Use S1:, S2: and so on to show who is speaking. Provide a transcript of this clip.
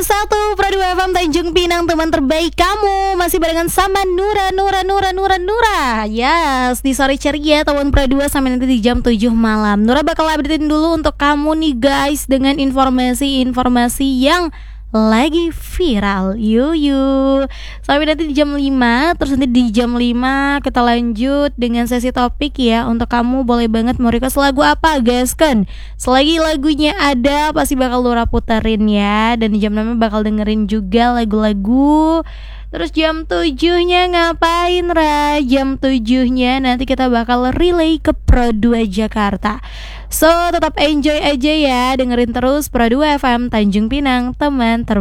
S1: 101,1 Pro 2 FM Tanjung Pinang, teman terbaik kamu. Masih barengan sama Nura. Yes, di sore ceria tahun Pro 2 sampai nanti di jam 7 malam. Nura bakal updatein dulu untuk kamu nih guys, dengan informasi-informasi yang lagi viral. Yuk sampai nanti di jam 5. Terus nanti di jam 5 kita lanjut dengan sesi topik ya. Untuk kamu boleh banget mau request lagu apa guys kan. Selagi lagunya ada pasti bakal Nura puterin ya. Dan di jam 6 bakal dengerin juga lagu-lagu. Terus jam 7-nya ngapain Ra? Jam 7-nya nanti kita bakal relay ke Pro 2 Jakarta. So tetap enjoy aja ya, dengerin terus Pro 2 FM Tanjung Pinang, teman terbaik.